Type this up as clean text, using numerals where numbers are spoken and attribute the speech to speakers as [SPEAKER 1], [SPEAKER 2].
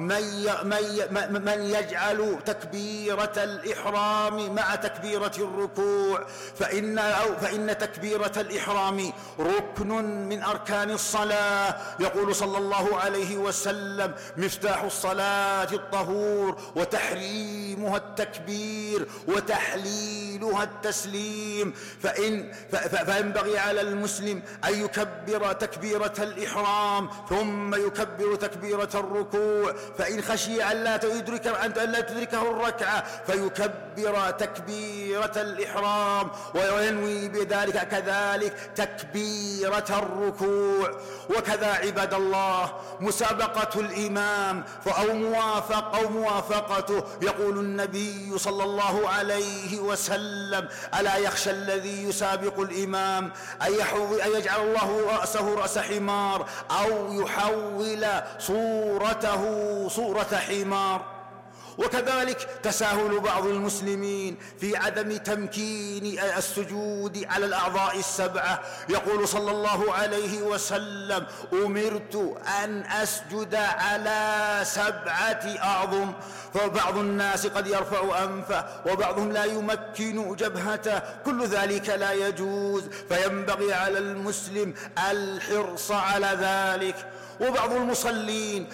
[SPEAKER 1] من يجعل تكبيرة الإحرام مع تكبيرة الركوع، فإن تكبيرة الإحرام ركن من أركان الصلاة. يقول صلى الله عليه وسلم: مفتاح الصلاة الطهور، وتحريمها التكبير، وتحليلها التسليم. فينبغي على المسلم أن يكبر تكبيرة الإحرام ثم يكبر تكبيرة الركوع، فإن خشي أن لا تدركه الركعة فيكبر تكبيرة الإحرام وينوي بذلك كذلك تكبيرة الركوع. وكذا عباد الله مسابقة الإمام أو موافقته. يقول النبي صلى الله عليه وسلم: ألا يخشى الذي يسابق الإمام أن يجعل الله رأسه رأس حمار أو يحول صورته صورة حمار. وكذلك تساهل بعض المسلمين في عدم تمكين السجود على الأعضاء السبعة. يقول صلى الله عليه وسلم: أمرت أن أسجد على 7 أعظم. فبعض الناس قد يرفع أنفه وبعضهم لا يمكن جبهته، كل ذلك لا يجوز، فينبغي على المسلم الحرص على ذلك. وبعض المصلين